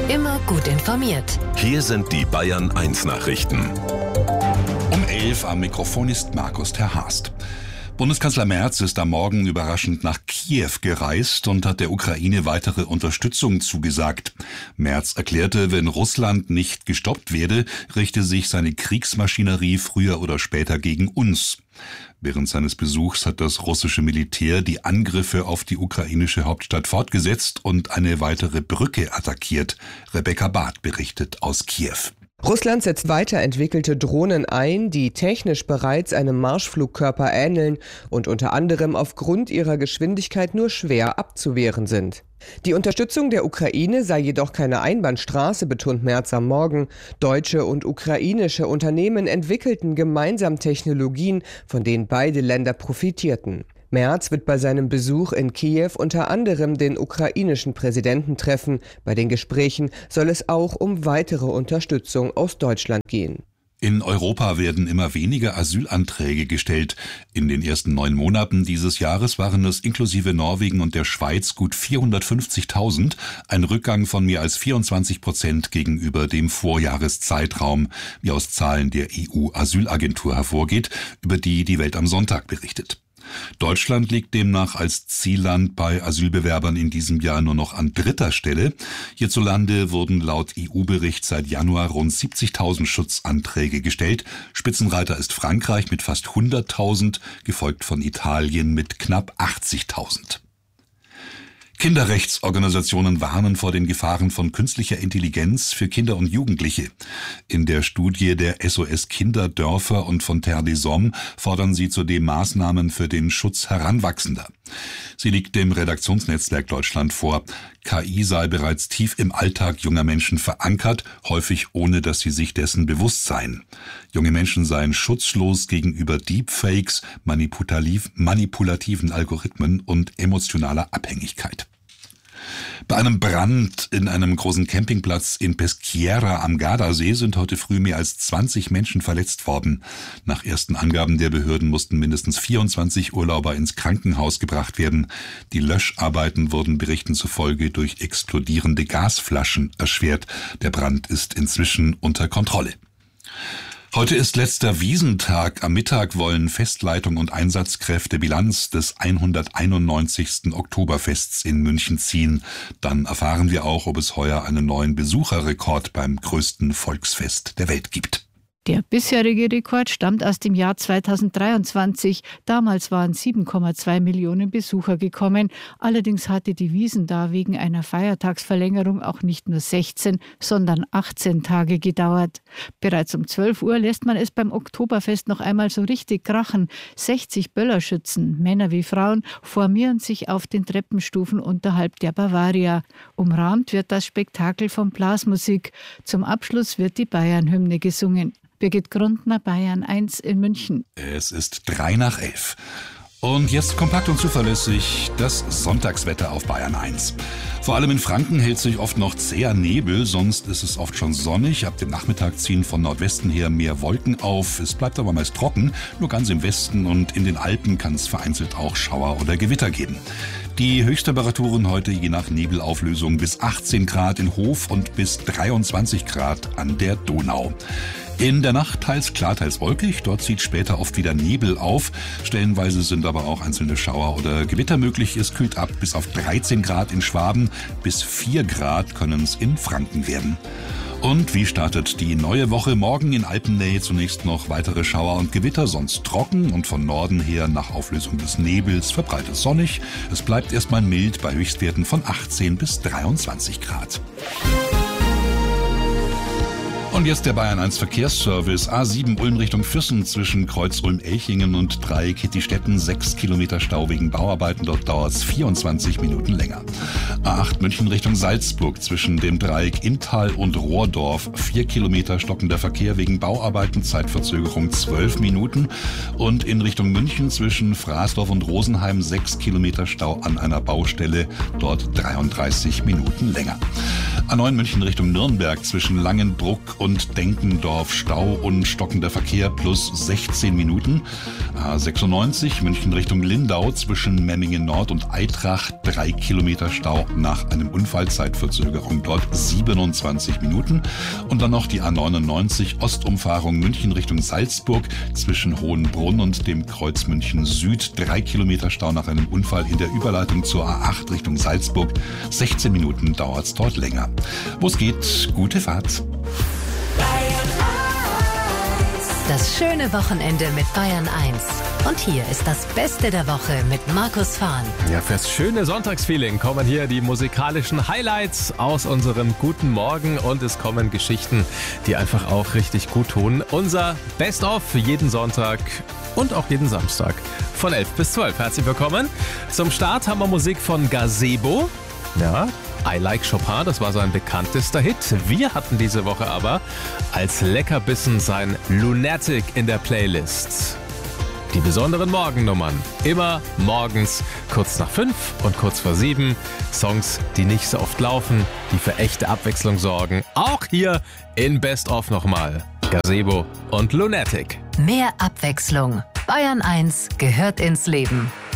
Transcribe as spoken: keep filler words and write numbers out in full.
Immer gut informiert. Hier sind die Bayern eins Nachrichten. Um elf am Mikrofon ist Markus Terhast. Bundeskanzler Merz ist am Morgen überraschend nach Kiew gereist und hat der Ukraine weitere Unterstützung zugesagt. Merz erklärte, wenn Russland nicht gestoppt werde, richte sich seine Kriegsmaschinerie früher oder später gegen uns. Während seines Besuchs hat das russische Militär die Angriffe auf die ukrainische Hauptstadt fortgesetzt und eine weitere Brücke attackiert. Rebecca Barth berichtet aus Kiew. Russland setzt weiterentwickelte Drohnen ein, die technisch bereits einem Marschflugkörper ähneln und unter anderem aufgrund ihrer Geschwindigkeit nur schwer abzuwehren sind. Die Unterstützung der Ukraine sei jedoch keine Einbahnstraße, betont Merz am Morgen. Deutsche und ukrainische Unternehmen entwickelten gemeinsam Technologien, von denen beide Länder profitierten. Merz wird bei seinem Besuch in Kiew unter anderem den ukrainischen Präsidenten treffen. Bei den Gesprächen soll es auch um weitere Unterstützung aus Deutschland gehen. In Europa werden immer weniger Asylanträge gestellt. In den ersten neun Monaten dieses Jahres waren es inklusive Norwegen und der Schweiz gut vierhundertfünfzigtausend, ein Rückgang von mehr als vierundzwanzig Prozent gegenüber dem Vorjahreszeitraum, wie aus Zahlen der E U-Asylagentur hervorgeht, über die die Welt am Sonntag berichtet. Deutschland liegt demnach als Zielland bei Asylbewerbern in diesem Jahr nur noch an dritter Stelle. Hierzulande wurden laut E U-Bericht seit Januar rund siebzigtausend Schutzanträge gestellt. Spitzenreiter ist Frankreich mit fast hunderttausend, gefolgt von Italien mit knapp achtzigtausend. Kinderrechtsorganisationen warnen vor den Gefahren von künstlicher Intelligenz für Kinder und Jugendliche. In der Studie der S O S Kinderdörfer und von Terre des Hommes fordern sie zudem Maßnahmen für den Schutz Heranwachsender. Sie liegt dem Redaktionsnetzwerk Deutschland vor. K I sei bereits tief im Alltag junger Menschen verankert, häufig ohne dass sie sich dessen bewusst seien. Junge Menschen seien schutzlos gegenüber Deepfakes, manipulativ, manipulativen Algorithmen und emotionaler Abhängigkeit. Bei einem Brand in einem großen Campingplatz in Peschiera am Gardasee sind heute früh mehr als zwanzig Menschen verletzt worden. Nach ersten Angaben der Behörden mussten mindestens vierundzwanzig Urlauber ins Krankenhaus gebracht werden. Die Löscharbeiten wurden Berichten zufolge durch explodierende Gasflaschen erschwert. Der Brand ist inzwischen unter Kontrolle. Heute ist letzter Wiesentag. Am Mittag wollen Festleitung und Einsatzkräfte Bilanz des hunderteinundneunzigsten Oktoberfests in München ziehen. Dann erfahren wir auch, ob es heuer einen neuen Besucherrekord beim größten Volksfest der Welt gibt. Der bisherige Rekord stammt aus dem Jahr zweitausenddreiundzwanzig. Damals waren sieben Komma zwei Millionen Besucher gekommen. Allerdings hatte die Wiesn da wegen einer Feiertagsverlängerung auch nicht nur sechzehn, sondern achtzehn Tage gedauert. Bereits um zwölf Uhr lässt man es beim Oktoberfest noch einmal so richtig krachen. sechzig Böllerschützen, Männer wie Frauen, formieren sich auf den Treppenstufen unterhalb der Bavaria. Umrahmt wird das Spektakel von Blasmusik. Zum Abschluss wird die Bayern-Hymne gesungen. Birgit Grundner, Bayern eins in München. Es ist drei nach elf. Und jetzt kompakt und zuverlässig das Sonntagswetter auf Bayern eins. Vor allem in Franken hält sich oft noch zäher Nebel, sonst ist es oft schon sonnig. Ab dem Nachmittag ziehen von Nordwesten her mehr Wolken auf. Es bleibt aber meist trocken, nur ganz im Westen und in den Alpen kann es vereinzelt auch Schauer oder Gewitter geben. Die Höchsttemperaturen heute je nach Nebelauflösung bis achtzehn Grad in Hof und bis dreiundzwanzig Grad an der Donau. In der Nacht teils klar, teils wolkig. Dort zieht später oft wieder Nebel auf. Stellenweise sind aber auch einzelne Schauer oder Gewitter möglich. Es kühlt ab bis auf dreizehn Grad in Schwaben. Bis vier Grad können es in Franken werden. Und wie startet die neue Woche? Morgen in Alpennähe zunächst noch weitere Schauer und Gewitter, sonst trocken und von Norden her nach Auflösung des Nebels verbreitet sonnig. Es bleibt erstmal mild bei Höchstwerten von achtzehn bis dreiundzwanzig Grad. Und jetzt der Bayern eins Verkehrsservice. A sieben Ulm Richtung Füssen zwischen Kreuz Ulm-Elchingen und Dreieck Hittistetten. sechs Kilometer Stau wegen Bauarbeiten. Dort dauert es vierundzwanzig Minuten länger. A acht München Richtung Salzburg zwischen dem Dreieck Inntal und Rohrdorf. vier Kilometer stockender Verkehr wegen Bauarbeiten. Zeitverzögerung zwölf Minuten. Und in Richtung München zwischen Fraßdorf und Rosenheim sechs Kilometer Stau an einer Baustelle. Dort dreiunddreißig Minuten länger. A neun München Richtung Nürnberg zwischen Langenbruck und Denkendorf Stau und stockender Verkehr plus sechzehn Minuten. A sechsundneunzig München Richtung Lindau zwischen Memmingen Nord und Eitrach drei Kilometer Stau nach einem Unfall, Zeitverzögerung dort siebenundzwanzig Minuten. Und dann noch die A neunundneunzig Ostumfahrung München Richtung Salzburg zwischen Hohenbrunn und dem Kreuz München Süd drei Kilometer Stau nach einem Unfall in der Überleitung zur A acht Richtung Salzburg. sechzehn Minuten dauert's dort länger. Wo es geht, gute Fahrt. Das schöne Wochenende mit Bayern eins. Und hier ist das Beste der Woche mit Markus Fahn. Ja, fürs schöne Sonntagsfeeling kommen hier die musikalischen Highlights aus unserem guten Morgen und es kommen Geschichten, die einfach auch richtig gut tun. Unser Best-of für jeden Sonntag und auch jeden Samstag von elf bis zwölf. Herzlich willkommen. Zum Start haben wir Musik von Gazebo. Ja, I Like Chopin, das war sein bekanntester Hit. Wir hatten diese Woche aber als Leckerbissen sein Lunatic in der Playlist. Die besonderen Morgennummern. Immer morgens kurz nach fünf und kurz vor sieben. Songs, die nicht so oft laufen, die für echte Abwechslung sorgen. Auch hier in Best of nochmal. Gazebo und Lunatic. Mehr Abwechslung. Bayern eins gehört ins Leben.